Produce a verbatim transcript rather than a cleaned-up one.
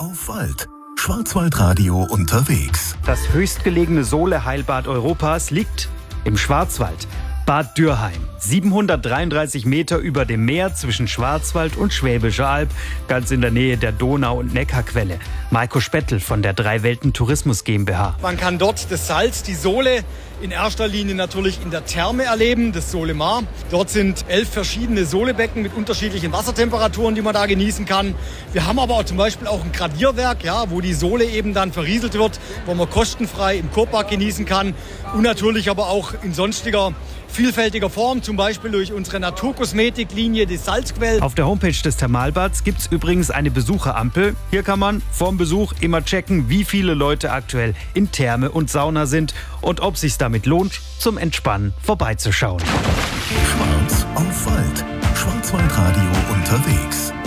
auf Wald. Schwarzwaldradio unterwegs. Das höchstgelegene Sohle-Heilbad Europas liegt im Schwarzwald. Bad Dürrheim, siebenhundertdreiunddreißig Meter über dem Meer zwischen Schwarzwald und Schwäbischer Alb, ganz in der Nähe der Donau- und Neckarquelle. Maiko Spettel von der Drei Welten Tourismus GmbH. Man kann dort das Salz, die Sohle, in erster Linie natürlich in der Therme erleben, das Solemar. Dort sind elf verschiedene Solebecken mit unterschiedlichen Wassertemperaturen, die man da genießen kann. Wir haben aber auch zum Beispiel auch ein Gradierwerk, ja, wo die Sohle eben dann verrieselt wird, wo man kostenfrei im Kurpark genießen kann. Und natürlich aber auch in sonstiger vielfältiger Form, zum Beispiel durch unsere Naturkosmetiklinie, die Salzquell. Auf der Homepage des Thermalbads gibt es übrigens eine Besucherampel. Hier kann man vorm Besuch immer checken, wie viele Leute aktuell in Therme und Sauna sind und ob es sich damit lohnt, zum Entspannen vorbeizuschauen. Schwarz auf Wald. Schwarzwaldradio unterwegs.